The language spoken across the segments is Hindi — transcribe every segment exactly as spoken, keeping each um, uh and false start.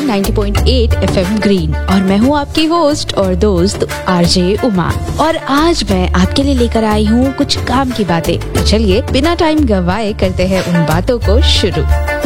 Ninety point eight FM green और मैं हूँ आपकी होस्ट और दोस्त आरजे उमा। और आज मैं आपके लिए लेकर आई हूँ कुछ काम की बातें। तो चलिए बिना टाइम गवाए करते हैं उन बातों को शुरू।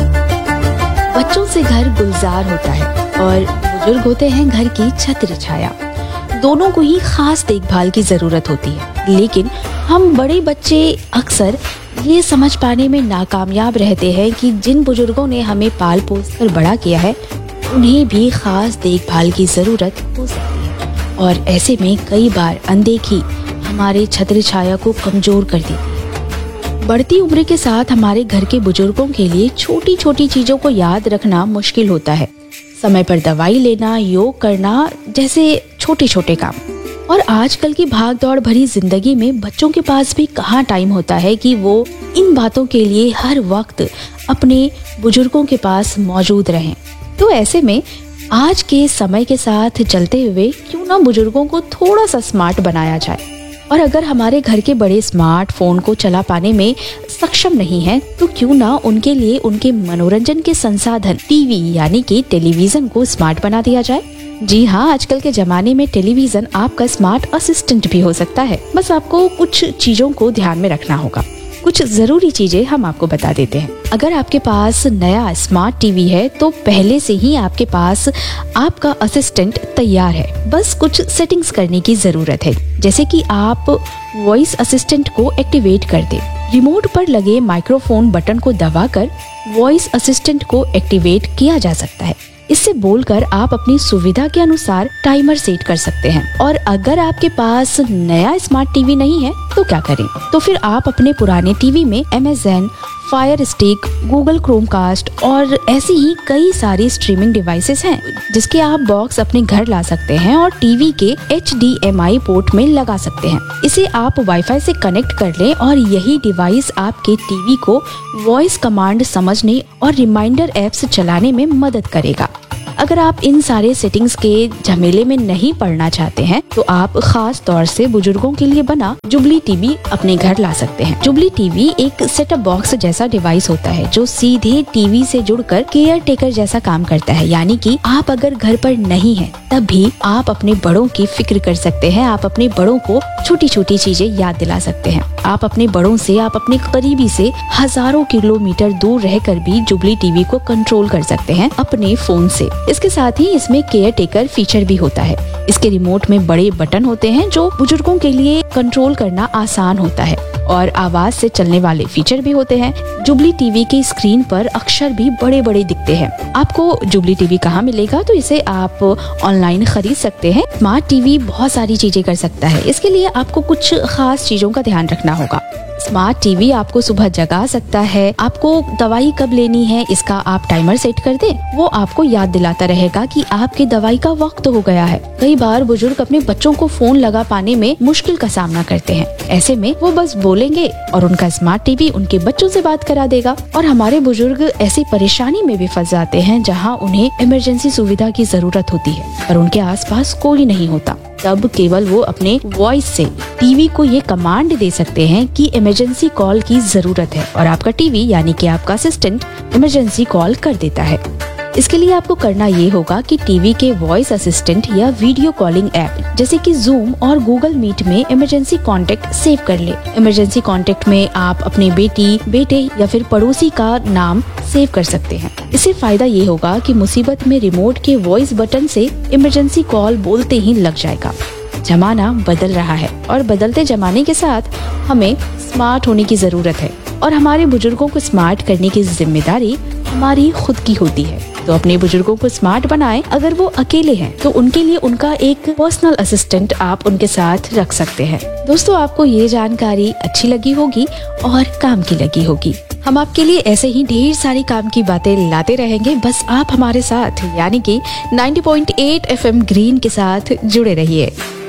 बच्चों से घर गुलजार होता है और बुजुर्ग होते हैं घर की छत्र छाया। दोनों को ही खास देखभाल की जरूरत होती है, लेकिन हम बड़े बच्चे अक्सर ये समझ पाने में नाकामयाब रहते हैं कि जिन बुजुर्गों ने हमें पाल पोस कर बड़ा किया है उन्हें भी खास देखभाल की जरूरत हो सकती है। और ऐसे में कई बार अनदेखी हमारे छत्र छाया को कमजोर कर देती है। बढ़ती उम्र के साथ हमारे घर के बुजुर्गों के लिए छोटी छोटी चीजों को याद रखना मुश्किल होता है। समय पर दवाई लेना, योग करना जैसे छोटे छोटे काम। और आजकल की भाग दौड़ भरी जिंदगी में बच्चों के पास भी कहाँ टाइम होता है कि वो इन बातों के लिए हर वक्त अपने बुजुर्गों के पास मौजूद रहें। तो ऐसे में आज के समय के साथ चलते हुए क्यों ना बुजुर्गों को थोड़ा सा स्मार्ट बनाया जाए। और अगर हमारे घर के बड़े स्मार्टफोन को चला पाने में सक्षम नहीं है तो क्यों ना उनके लिए उनके मनोरंजन के संसाधन टीवी यानी कि टेलीविजन को स्मार्ट बना दिया जाए। जी हाँ, आजकल के जमाने में टेलीविजन आपका स्मार्ट असिस्टेंट भी हो सकता है। बस आपको कुछ चीजों को ध्यान में रखना होगा। कुछ जरूरी चीजें हम आपको बता देते हैं। अगर आपके पास नया स्मार्ट टीवी है तो पहले से ही आपके पास आपका असिस्टेंट तैयार है। बस कुछ सेटिंग्स करने की जरूरत है, जैसे कि आप वॉइस असिस्टेंट को एक्टिवेट कर दें। रिमोट पर लगे माइक्रोफोन बटन को दबाकर वॉइस असिस्टेंट को एक्टिवेट किया जा सकता है। इससे बोलकर आप अपनी सुविधा के अनुसार टाइमर सेट कर सकते हैं। और अगर आपके पास नया स्मार्ट टीवी नहीं है तो क्या करें? तो फिर आप अपने पुराने टीवी में Amazon fire stick, Google Chromecast और ऐसी ही कई सारी स्ट्रीमिंग डिवाइसेस हैं जिसके आप बॉक्स अपने घर ला सकते हैं और टीवी के H D M I port में लगा सकते हैं। इसे आप वाईफाई से कनेक्ट कर लें और यही डिवाइस आपके टीवी को वॉइस कमांड समझने और रिमाइंडर ऐप्स चलाने में मदद करेगा। अगर आप इन सारे सेटिंग्स के झमेले में नहीं पड़ना चाहते हैं तो आप खास तौर से बुजुर्गों के लिए बना जुबली टीवी अपने घर ला सकते हैं। जुबली टीवी एक सेटअप बॉक्स जैसा डिवाइस होता है जो सीधे टीवी से जुड़कर केयर टेकर जैसा काम करता है। यानी कि आप अगर घर पर नहीं हैं तब भी आप अपने बड़ों की फिक्र कर सकते हैं। आप अपने बड़ों को छोटी छोटी चीजें याद दिला सकते हैं। आप अपने बड़ों से, आप अपने करीबी से हजारों किलोमीटर दूर रहकर भी जुबली टीवी को कंट्रोल कर सकते हैं अपने फोन से। इसके साथ ही इसमें केयर टेकर फीचर भी होता है। इसके रिमोट में बड़े बटन होते हैं जो बुजुर्गों के लिए कंट्रोल करना आसान होता है और आवाज से चलने वाले फीचर भी होते हैं। जुबली टीवी की स्क्रीन पर अक्षर भी बड़े बड़े दिखते हैं। आपको जुबली टीवी कहाँ मिलेगा? तो इसे आप ऑनलाइन खरीद सकते हैं। स्मार्ट टीवी बहुत सारी चीजें कर सकता है। इसके लिए आपको कुछ खास चीजों का ध्यान रखना होगा। स्मार्ट टीवी आपको सुबह जगा सकता है। आपको दवाई कब लेनी है इसका आप टाइमर सेट कर दें। वो आपको याद दिलाता रहेगा कि आपकी दवाई का वक्त हो गया है। कई बार बुजुर्ग अपने बच्चों को फोन लगा पाने में मुश्किल का सामना करते हैं। ऐसे में वो बस बोलेंगे और उनका स्मार्ट टीवी उनके बच्चों से बात करा देगा। और हमारे बुजुर्ग ऐसी परेशानी में भी फंस जाते हैं जहाँ उन्हें इमरजेंसी सुविधा की जरूरत होती है पर उनके आसपास कोई नहीं होता। तब केवल वो अपने वॉइस से टीवी को ये कमांड दे सकते हैं कि इमरजेंसी कॉल की जरूरत है और आपका टीवी यानी कि आपका असिस्टेंट इमरजेंसी कॉल कर देता है। इसके लिए आपको करना ये होगा कि टीवी के वॉइस असिस्टेंट या वीडियो कॉलिंग ऐप जैसे कि जूम और गूगल मीट में इमरजेंसी कॉन्टेक्ट सेव कर ले। इमरजेंसी कॉन्टेक्ट में आप अपने बेटी, बेटे या फिर पड़ोसी का नाम सेव कर सकते हैं। इससे फायदा ये होगा कि मुसीबत में रिमोट के वॉइस बटन से इमरजेंसी कॉल बोलते ही लग जाएगा। जमाना बदल रहा है और बदलते जमाने के साथ हमें स्मार्ट होने की जरूरत है और हमारे बुजुर्गों को स्मार्ट करने की जिम्मेदारी हमारी खुद की होती है। तो अपने बुजुर्गों को स्मार्ट बनाएं। अगर वो अकेले हैं तो उनके लिए उनका एक पर्सनल असिस्टेंट आप उनके साथ रख सकते हैं। दोस्तों, आपको ये जानकारी अच्छी लगी होगी और काम की लगी होगी। हम आपके लिए ऐसे ही ढेर सारी काम की बातें लाते रहेंगे। बस आप हमारे साथ यानी कि ninety point eight FM green के साथ जुड़े रहिए।